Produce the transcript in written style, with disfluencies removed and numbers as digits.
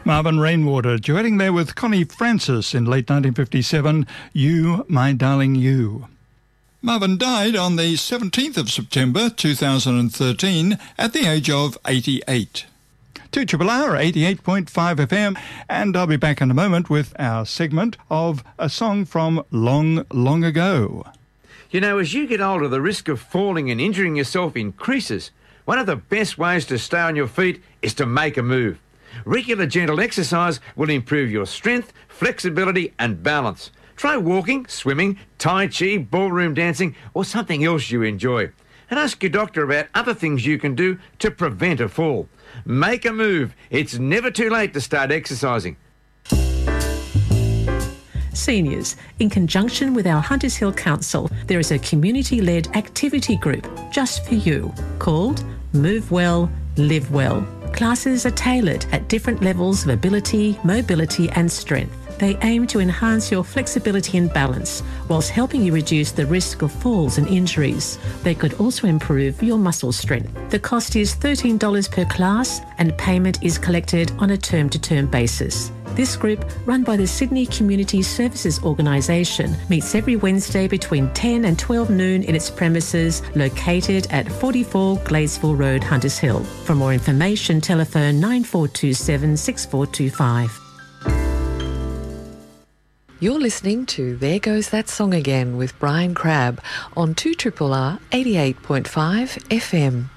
Marvin Rainwater duetting there with Connie Francis in late 1957, You, My Darling You. Marvin died on the 17th of September 2013 at the age of 88. 2RRR 88.5 FM, and I'll be back in a moment with our segment of a song from long, long ago. You know, as you get older, the risk of falling and injuring yourself increases. One of the best ways to stay on your feet is to make a move. Regular gentle exercise will improve your strength, flexibility and balance. Try walking, swimming, tai chi, ballroom dancing or something else you enjoy. And ask your doctor about other things you can do to prevent a fall. Make a move. It's never too late to start exercising. Seniors, in conjunction with our Hunters Hill Council, there is a community-led activity group just for you called Move Well, Live Well. Classes are tailored at different levels of ability, mobility and strength. They aim to enhance your flexibility and balance whilst helping you reduce the risk of falls and injuries. They could also improve your muscle strength. The cost is $13 per class and payment is collected on a term-to-term basis. This group, run by the Sydney Community Services Organisation, meets every Wednesday between 10 and 12 noon in its premises located at 44 Gladesville Road, Hunters Hill. For more information, telephone 9427 6425. You're listening to There Goes That Song Again with Brian Crabb on 2RRR 88.5 FM.